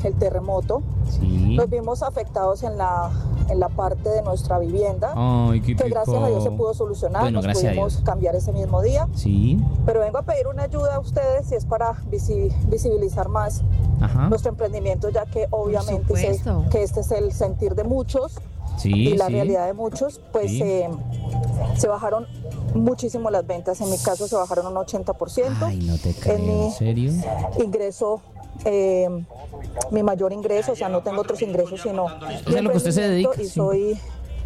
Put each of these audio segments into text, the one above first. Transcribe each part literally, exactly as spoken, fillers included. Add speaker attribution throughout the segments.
Speaker 1: el terremoto.
Speaker 2: Sí.
Speaker 1: Nos vimos afectados en la, en la parte de nuestra vivienda,
Speaker 2: Ay, qué
Speaker 1: que gracias
Speaker 2: pecado.
Speaker 1: a Dios se pudo solucionar,
Speaker 2: Bueno,
Speaker 1: nos
Speaker 2: gracias a
Speaker 1: pudimos
Speaker 2: Dios.
Speaker 1: cambiar ese mismo día.
Speaker 2: Sí.
Speaker 1: Pero vengo a pedir una ayuda a ustedes si es para visi- visibilizar más
Speaker 2: Ajá.
Speaker 1: nuestro emprendimiento, ya que obviamente sé
Speaker 3: supuesto.
Speaker 1: que este es el sentir de muchos
Speaker 2: Sí,
Speaker 1: y la
Speaker 2: sí.
Speaker 1: realidad de muchos, pues
Speaker 2: Sí.
Speaker 1: eh, se bajaron muchísimo las ventas. En mi caso se bajaron un ochenta por ciento.
Speaker 2: Ay, no te creo,
Speaker 1: En mi
Speaker 2: ¿en serio?
Speaker 1: ingreso, eh, mi mayor ingreso, o sea, no tengo otros ingresos sino
Speaker 2: es lo que usted se dedica,
Speaker 1: y
Speaker 2: sí.
Speaker 1: soy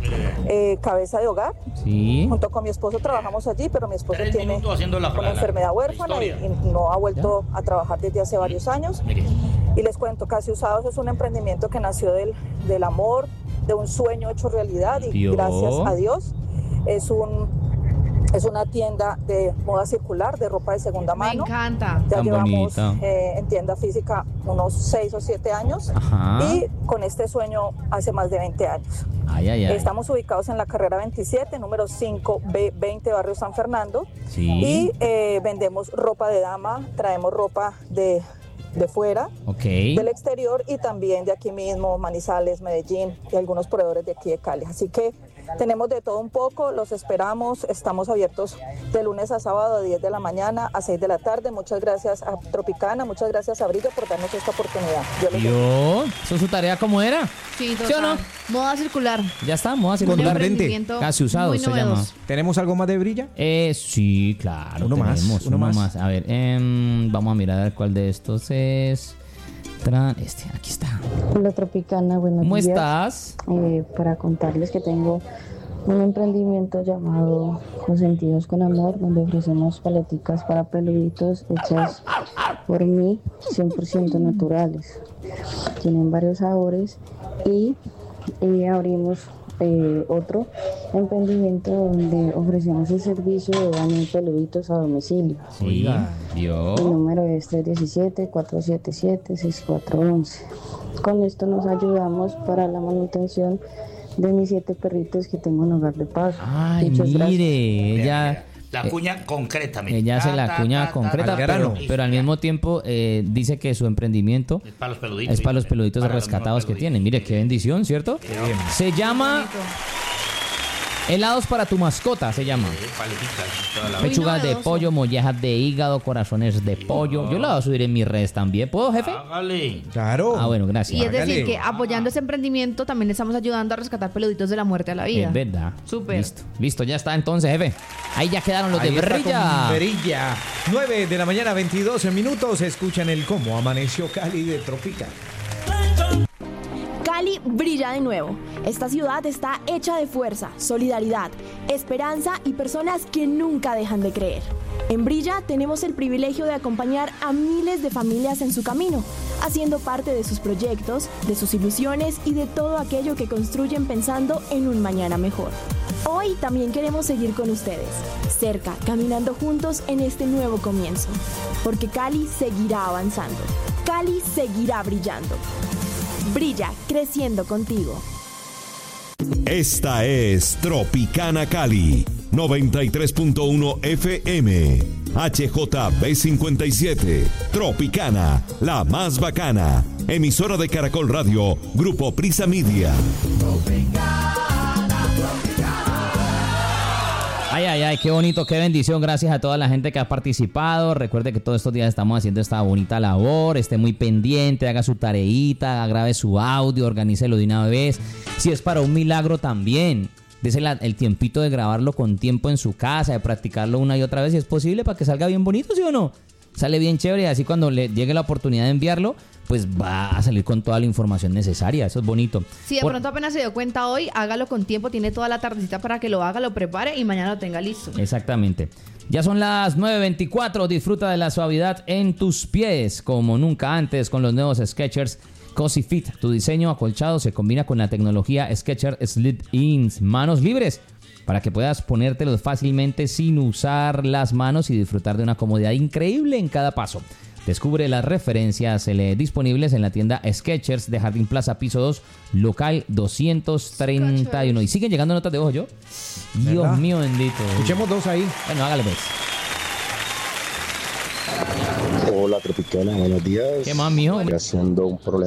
Speaker 1: eh, cabeza de hogar.
Speaker 2: Sí.
Speaker 1: Junto con mi esposo trabajamos allí, pero mi esposo
Speaker 4: Tres
Speaker 1: tiene
Speaker 4: minutos haciendo la-
Speaker 1: una
Speaker 4: la-
Speaker 1: enfermedad
Speaker 4: la
Speaker 1: huérfana y,
Speaker 4: historia.
Speaker 1: y no ha vuelto a trabajar desde hace varios años.
Speaker 4: Mire.
Speaker 1: Y les cuento, Casi Usados es un emprendimiento que nació del, del amor, de un sueño hecho realidad y
Speaker 2: ¿Vio?
Speaker 1: gracias a Dios es un es una tienda de moda circular, de ropa de segunda
Speaker 3: Me
Speaker 1: mano.
Speaker 3: encanta.
Speaker 1: Ya
Speaker 2: Tan
Speaker 1: llevamos
Speaker 2: bonita.
Speaker 1: eh, en tienda física unos seis o siete años
Speaker 2: Ajá.
Speaker 1: y con este sueño hace más de veinte años.
Speaker 2: Ay, ay, ay.
Speaker 1: Estamos ubicados en la carrera veintisiete, número cinco B veinte, barrio San Fernando.
Speaker 2: Sí.
Speaker 1: Y eh, vendemos ropa de dama, traemos ropa de, de fuera,
Speaker 2: Ok.
Speaker 1: del exterior y también de aquí mismo, Manizales, Medellín y algunos proveedores de aquí de Cali. Así que tenemos de todo un poco, los esperamos, estamos abiertos de lunes a sábado de diez de la mañana a seis de la tarde. Muchas gracias a Tropicana, muchas gracias a Brillo por darnos esta oportunidad. Yo les
Speaker 2: ¿Vio? ¿Eso es su tarea como era?
Speaker 3: Sí,
Speaker 2: ¿Sí o no?
Speaker 3: total. Moda circular.
Speaker 2: Ya está, moda
Speaker 3: Un
Speaker 2: circular.
Speaker 5: Contundente.
Speaker 3: emprendimiento
Speaker 2: Casi usado
Speaker 3: muy
Speaker 2: se llama.
Speaker 3: novedoso.
Speaker 5: ¿Tenemos algo más de Brilla?
Speaker 2: Eh, sí, claro.
Speaker 5: Uno más,
Speaker 2: tenemos
Speaker 5: uno
Speaker 2: uno
Speaker 5: más.
Speaker 2: más. A ver, em, vamos a mirar a ver cuál de estos es. Tran- Este, aquí está.
Speaker 6: Hola Tropicana, buenos
Speaker 2: ¿Cómo
Speaker 6: días.
Speaker 2: estás?
Speaker 6: Eh, para contarles que tengo un emprendimiento llamado Consentidos con Amor, donde ofrecemos paleticas para peluditos hechas por mí, cien por ciento naturales. Tienen varios sabores y eh, abrimos eh, otro emprendimiento donde ofrecemos el servicio de baño de peluditos a domicilio.
Speaker 2: Sí.
Speaker 5: Oiga.
Speaker 2: ¿Vio?
Speaker 6: El número es tres uno siete, cuatro siete siete, seis cuatro uno uno. Con esto nos ayudamos para la manutención de mis siete perritos que tengo en hogar de paso.
Speaker 2: Ay,
Speaker 6: Muchas gracias.
Speaker 2: mire, ella,
Speaker 4: La cuña concreta, mire.
Speaker 2: ella hace
Speaker 4: Ta,
Speaker 2: la
Speaker 4: ta,
Speaker 2: cuña
Speaker 4: ta,
Speaker 2: concreta,
Speaker 5: al
Speaker 2: pero,
Speaker 5: grano.
Speaker 2: pero al mismo tiempo eh, dice que su emprendimiento
Speaker 4: Es para los peluditos.
Speaker 2: es para los peluditos
Speaker 4: Para los
Speaker 2: rescatados que
Speaker 4: peluditos.
Speaker 2: tienen. Mire, qué bendición, ¿cierto? Se llama Helados para tu mascota, se llama.
Speaker 4: Sí, paleticas, toda la-
Speaker 3: Muy
Speaker 2: Pechugas de
Speaker 3: novedoso.
Speaker 2: pollo, mollejas de hígado, corazones de pollo. Yo la voy a subir en mis redes también. ¿Puedo, jefe?
Speaker 4: Hágale.
Speaker 5: Claro.
Speaker 2: Ah, bueno, gracias.
Speaker 3: Y es decir,
Speaker 5: Hágale.
Speaker 3: que apoyando ese emprendimiento también estamos ayudando a rescatar peluditos de la muerte a la vida.
Speaker 2: Es verdad.
Speaker 3: Súper.
Speaker 2: Listo, listo, ya está entonces, jefe. Ahí ya quedaron los
Speaker 5: Ahí
Speaker 2: de
Speaker 5: está
Speaker 2: Brilla.
Speaker 5: con Brilla. nueve de la mañana, veintidós minutos. Escuchan el cómo amaneció Cali de Tropicana.
Speaker 7: Cali brilla de nuevo. Esta ciudad está hecha de fuerza, solidaridad, esperanza y personas que nunca dejan de creer. En Brilla tenemos el privilegio de acompañar a miles de familias en su camino, haciendo parte de sus proyectos, de sus ilusiones y de todo aquello que construyen pensando en un mañana mejor. Hoy también queremos seguir con ustedes, cerca, caminando juntos en este nuevo comienzo, porque Cali seguirá avanzando, Cali seguirá brillando. Brilla, creciendo contigo.
Speaker 8: Esta es Tropicana Cali, noventa y tres punto uno F M, H J B cincuenta y siete, Tropicana, la más bacana, emisora de Caracol Radio, Grupo Prisa Media.
Speaker 2: Ay, ay, ay, qué bonito, qué bendición. Gracias a toda la gente que ha participado. Recuerde que todos estos días estamos haciendo esta bonita labor. Esté muy pendiente, haga su tareita, grabe su audio, organícelo de una vez. Si es para un milagro también, dese la- el tiempito de grabarlo con tiempo en su casa, de practicarlo una y otra vez si es posible para que salga bien bonito, ¿sí o no? Sale bien chévere, así cuando le llegue la oportunidad de enviarlo, pues va a salir con toda la información necesaria. Eso es bonito.
Speaker 3: Si de
Speaker 2: Por-
Speaker 3: pronto apenas se dio cuenta hoy, hágalo con tiempo, tiene toda la tardecita para que lo haga, lo prepare y mañana lo tenga listo.
Speaker 2: Exactamente. Ya son las nueve veinticuatro. Disfruta de la suavidad en tus pies como nunca antes con los nuevos Skechers Cozy Fit. Tu diseño acolchado se combina con la tecnología Skechers Slip-ins, manos libres, para que puedas ponértelos fácilmente sin usar las manos y disfrutar de una comodidad increíble en cada paso. Descubre las referencias eh, disponibles en la tienda Skechers de Jardín Plaza, piso dos, local doscientos treinta y uno. Y siguen llegando notas de voz, yo. Dios
Speaker 5: ¿Verdad?
Speaker 2: mío bendito.
Speaker 5: Escuchemos dos ahí.
Speaker 2: Bueno, hágale pues.
Speaker 9: Hola Tropicana, buenos días.
Speaker 2: ¿Qué más, mijo?
Speaker 9: Estoy haciendo un problema